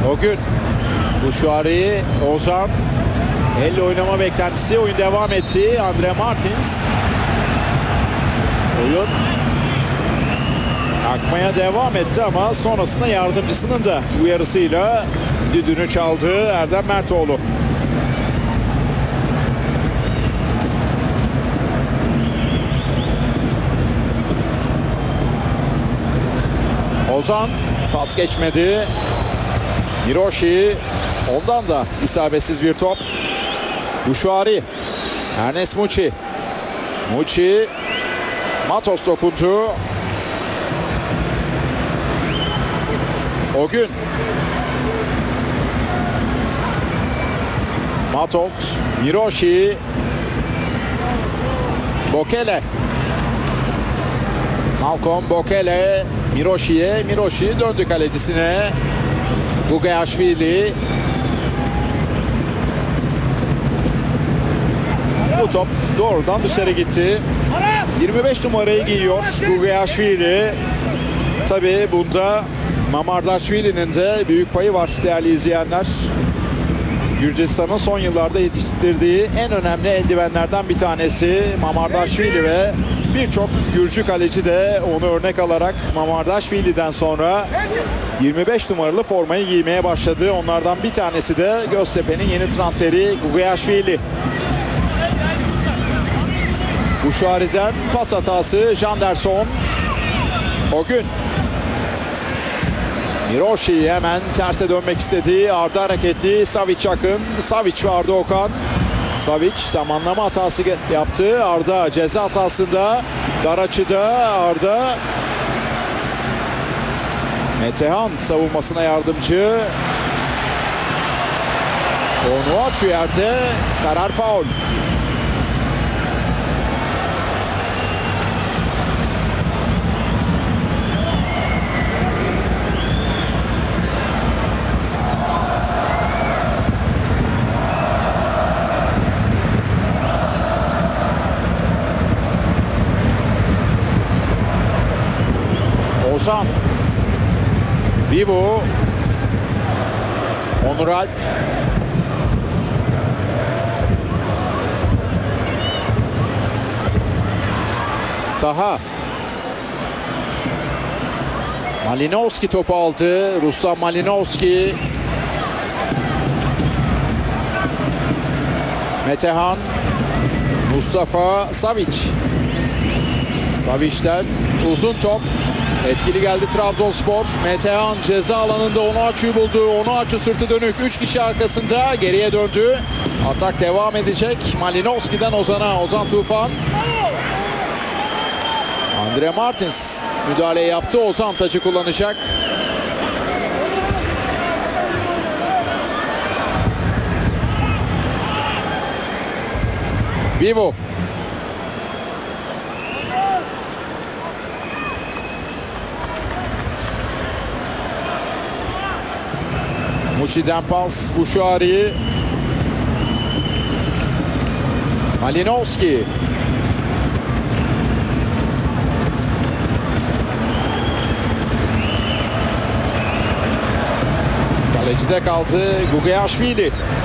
O gün Bouchouari, Ozan. Elle oynama beklentisi. Oyun devam etti. Andre Martins. Oyun akmaya devam etti ama sonrasında yardımcısının da uyarısıyla düdüğünü çaldı Erdem Mertoğlu. Ozan pas geçmedi. Hiroshi, ondan da isabetsiz bir top. Bouchouari, Ernest Muçi. Muçi, Matos dokundu. O gün Matos, Hiroshi, Bokele. Malcolm Bokele Hiroshi'ye. Hiroshi döndü kalecisine. Gugaashvili. Bu top doğrudan dışarı gitti. 25 numarayı giyiyor Gugaashvili. Tabii bunda Mamardashvili'nin de büyük payı var değerli izleyenler. Gürcistan'ın son yıllarda yetiştirdiği en önemli eldivenlerden bir tanesi Mamardashvili ve birçok Gürcü kaleci de onu örnek alarak Mamardashvili'den sonra 25 numaralı formayı giymeye başladı. Onlardan bir tanesi de Göztepe'nin yeni transferi Gugaashvili. Bouchouari'den pas hatası Janderson. O gün Hiroshi hemen terse dönmek istedi. Arda hareketli. Savic yakın. Savic vardı Okan. Savic zamanlama hatası yaptı. Arda ceza sahasında. Dar açıda Arda. Metehan savunmasına yardımcı. Onuachu yerde. Karar faul. Ozan, Vivo, Onur Alp, Taha, Malinovski topu aldı. Ruslan Malinovski, Metehan, Mustafa Savic. Savic'ten uzun top. Etkili geldi Trabzonspor. Metehan ceza alanında Onuachu'yu buldu. Onuachu sırtı dönük. 3 kişi arkasında geriye döndü. Atak devam edecek. Malinovski'den Ozan'a. Ozan Tufan. Andre Martins müdahale yaptı. Ozan taçı kullanacak. Vivo. Muçi'den pas. Bouchouari. Malinovski. Kalecide kaldı Gugaashvili.